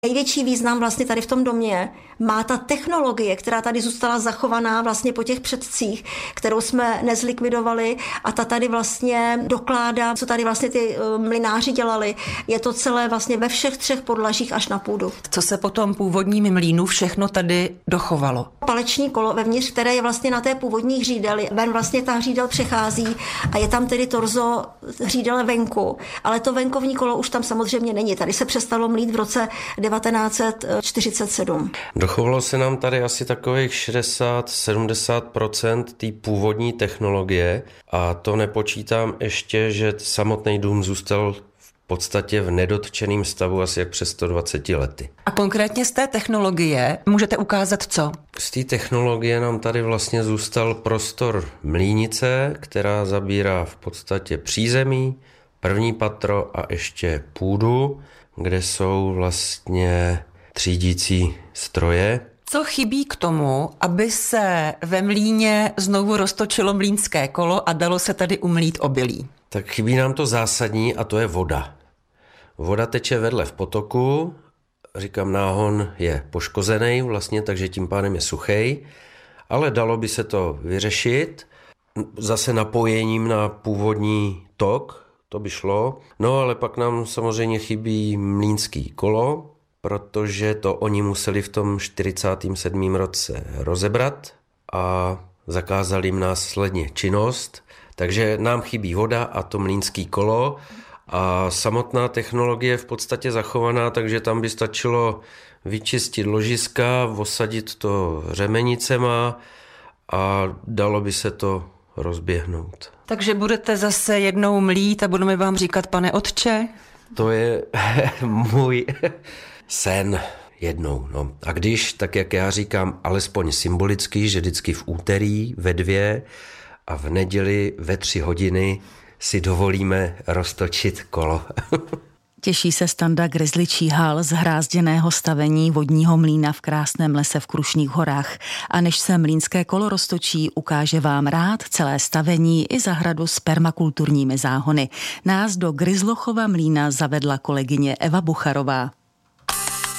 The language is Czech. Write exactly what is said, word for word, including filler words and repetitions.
Největší význam vlastně tady v tom domě má ta technologie, která tady zůstala zachovaná vlastně po těch předcích, kterou jsme nezlikvidovali a ta tady vlastně dokládá, co tady vlastně ty mlynáři dělali. Je to celé vlastně ve všech třech podlažích až na půdu. Co se po tom původním mlýnu všechno tady dochovalo? Paleční kolo vevnitř, které je vlastně na té původní hřídeli. Ven vlastně ta hřídel přechází a je tam tedy torzo hřídele venku, ale to venkovní kolo už tam samozřejmě není. Tady se přestalo mlít v roce devatenáct set čtyřicet sedm. Dochovalo se nám tady asi takových šedesát až sedmdesát procent té původní technologie a to nepočítám ještě, že samotný dům zůstal v podstatě v nedotčeném stavu asi jak přes sto dvacet lety. A konkrétně z té technologie můžete ukázat co? Z té technologie nám tady vlastně zůstal prostor mlýnice, která zabírá v podstatě přízemí, první patro a ještě půdu, kde jsou vlastně třídící stroje. Co chybí k tomu, aby se ve mlýně znovu roztočilo mlýnské kolo a dalo se tady umlít obilí? Tak chybí nám to zásadní a to je voda. Voda teče vedle v potoku, říkám, náhon je poškozený vlastně, takže tím pádem je suchej, ale dalo by se to vyřešit zase napojením na původní tok, to by šlo. No ale pak nám samozřejmě chybí mlýnský kolo, protože to oni museli v tom čtyřicátém sedmém roce rozebrat a zakázali jim následně činnost, takže nám chybí voda a to mlýnský kolo a samotná technologie je v podstatě zachovaná, takže tam by stačilo vyčistit ložiska, osadit to řemenicema a dalo by se to rozběhnout. Takže budete zase jednou mlít a budeme vám říkat, pane otče? To je můj sen jednou. No. A když, tak jak já říkám, alespoň symbolicky, že vždycky v úterý ve dvě a v neděli ve tři hodiny si dovolíme roztočit kolo. Těší se Standa Grizzly Číhal z hrázděného stavení vodního mlýna v krásném lese v Krušných horách. A než se mlýnské kolo roztočí, ukáže vám rád celé stavení i zahradu s permakulturními záhony. Nás do Gryzlochova mlýna zavedla kolegyně Eva Bucharová.